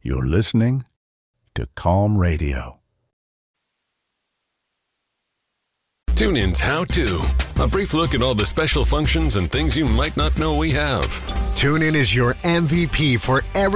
You're listening to Calm Radio. TuneIn's How To. A brief look at all the special functions and things you might not know we have. TuneIn is your MVP for every